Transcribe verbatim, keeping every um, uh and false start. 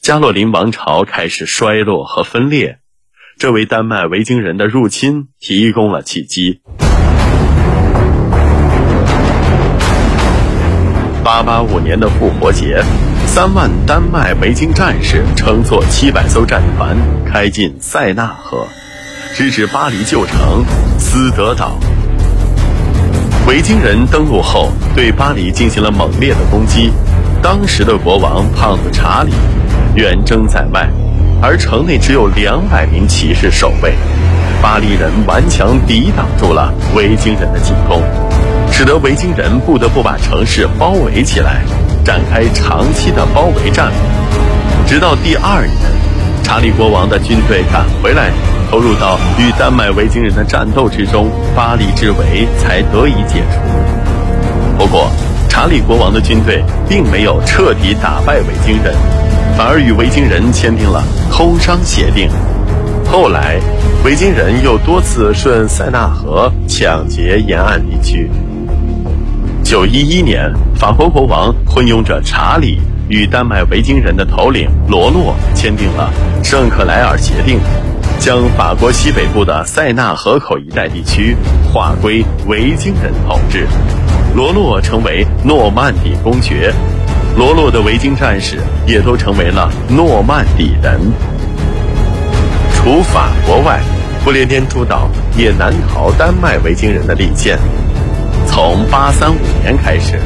加洛林王朝开始衰落和分裂，这为丹麦维京人的入侵提供了契机。八八五年的复活节，三万丹麦维京战士乘坐七百艘战船开进塞纳河，直指巴黎旧城斯德岛。维京人登陆后，对巴黎进行了猛烈的攻击。当时的国王胖子查理远征在外，而城内只有两百名骑士守卫。巴黎人顽强抵挡住了维京人的进攻，使得维京人不得不把城市包围起来，展开长期的包围战。直到第二年，查理国王的军队赶回来，投入到与丹麦维京人的战斗之中，巴黎之围才得以解除。不过，查理国王的军队并没有彻底打败维京人，反而与维京人签订了通商协定。后来，维京人又多次顺塞纳河抢劫沿岸地区。九一一年，法国国王昏庸者查理与丹麦维京人的头领罗诺签订了圣克莱尔协定，将法国西北部的塞纳河口一带地区划归维京人统治。罗诺成为诺曼底公爵，罗诺的维京战士也都成为了诺曼底人。除法国外，不列颠诸岛也难逃丹麦维京人的利剑。从八三五年开始，